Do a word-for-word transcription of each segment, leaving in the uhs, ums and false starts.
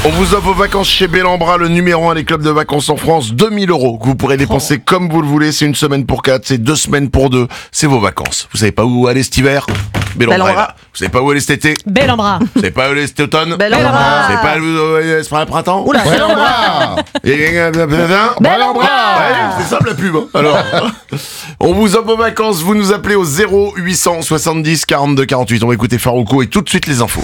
On vous offre vos vacances chez Bellambra, le numéro un des clubs de vacances en France. deux mille euros que vous pourrez dépenser oh. comme vous le voulez. C'est une semaine pour quatre, c'est deux semaines pour deux. C'est vos vacances. Vous savez pas où aller cet hiver? Bellambra. Bellambra. Vous savez pas où aller cet été? Bellambra. Vous savez pas où aller cet automne? Bellambra. Vous savez pas où aller ce printemps? Oula, Bellambra. Bellambra. Ouais, c'est simple la pub. Hein. Alors, on vous offre vos vacances. Vous nous appelez au zéro huit cent soixante-dix quarante-deux quarante-huit. On va écouter Farouko et tout de suite les infos.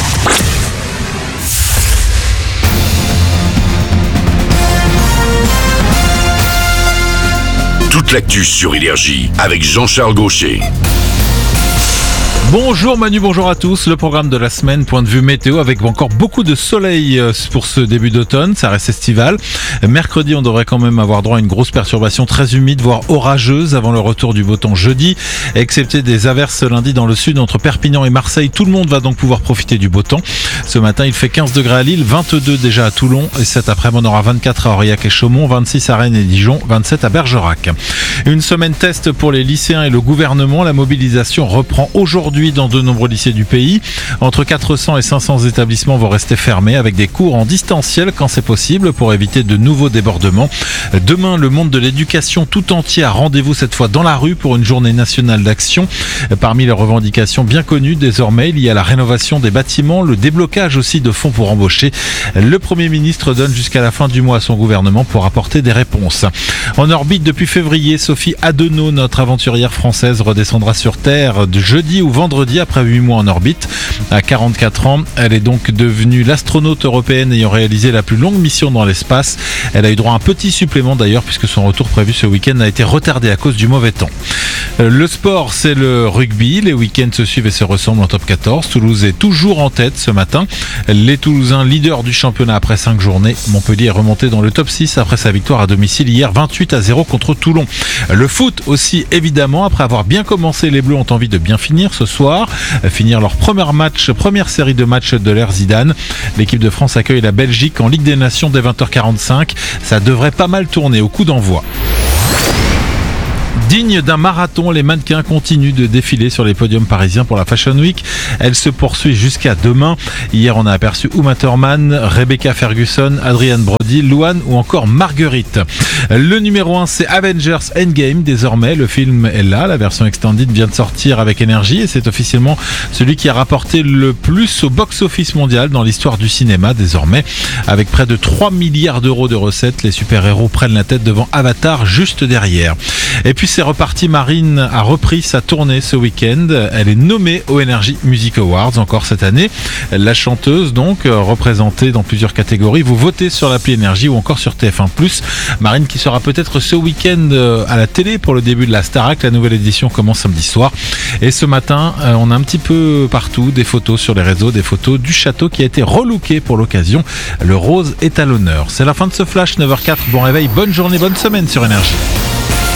Toute l'actu sur Énergie avec Jean-Charles Gaucher. Bonjour Manu, bonjour à tous. Le programme de la semaine, point de vue météo avec encore beaucoup de soleil pour ce début d'automne, ça reste estival. Mercredi, on devrait quand même avoir droit à une grosse perturbation très humide, voire orageuse avant le retour du beau temps jeudi. Excepté des averses lundi dans le sud entre Perpignan et Marseille, tout le monde va donc pouvoir profiter du beau temps. Ce matin, il fait quinze degrés à Lille, vingt-deux déjà à Toulon et cet après-midi, on aura vingt-quatre à Aurillac et Chaumont, vingt-six à Rennes et Dijon, vingt-sept à Bergerac. Une semaine test pour les lycéens et le gouvernement. La mobilisation reprend aujourd'hui dans de nombreux lycées du pays. Entre quatre cents et cinq cents établissements vont rester fermés avec des cours en distanciel quand c'est possible pour éviter de nouveaux débordements. Demain, le monde de l'éducation tout entier a rendez-vous cette fois dans la rue pour une journée nationale d'action. Parmi les revendications bien connues désormais, il y a la rénovation des bâtiments, le déblocage aussi de fonds pour embaucher. Le Premier ministre donne jusqu'à la fin du mois à son gouvernement pour apporter des réponses. En orbite depuis février, Sophie Adenau, notre aventurière française, redescendra sur Terre de jeudi ou vendredi après huit mois en orbite. À quarante-quatre ans, elle est donc devenue l'astronaute européenne ayant réalisé la plus longue mission dans l'espace. Elle a eu droit à un petit supplément d'ailleurs puisque son retour prévu ce week-end a été retardé à cause du mauvais temps. Le sport, c'est le rugby. Les week-ends se suivent et se ressemblent en top quatorze. Toulouse est toujours en tête ce matin. Les Toulousains leaders du championnat après cinq journées. Montpellier est remonté dans le top six après sa victoire à domicile hier vingt-huit à zéro contre Toulon. Le foot aussi évidemment. Après avoir bien commencé, les Bleus ont envie de bien finir ce soir. Finir leur premier match, première série de matchs de l'ère Zidane. L'équipe de France accueille la Belgique en Ligue des Nations dès vingt heures quarante-cinq. Ça devrait pas mal tourner au coup d'envoi. Digne d'un marathon, les mannequins continuent de défiler sur les podiums parisiens pour la Fashion Week. Elle se poursuit jusqu'à demain. Hier, on a aperçu Uma Thurman, Rebecca Ferguson, Adrienne Brody, Louane ou encore Marguerite. Le numéro un, c'est Avengers Endgame. Désormais, le film est là. La version extended vient de sortir avec énergie et c'est officiellement celui qui a rapporté le plus au box-office mondial dans l'histoire du cinéma désormais. Avec près de trois milliards d'euros de recettes, les super-héros prennent la tête devant Avatar juste derrière. Et puis c'est reparti, Marine a repris sa tournée ce week-end. Elle est nommée aux Energy Music Awards encore cette année. La chanteuse donc représentée dans plusieurs catégories. Vous votez sur l'appli Énergie ou encore sur T F un plus. Marine qui sera peut-être ce week-end à la télé pour le début de la Starac. La nouvelle édition commence samedi soir. Et ce matin, on a un petit peu partout des photos sur les réseaux, des photos du château qui a été relooké pour l'occasion. Le rose est à l'honneur. C'est la fin de ce flash, neuf heures zéro quatre. Bon réveil, bonne journée, bonne semaine sur Énergie.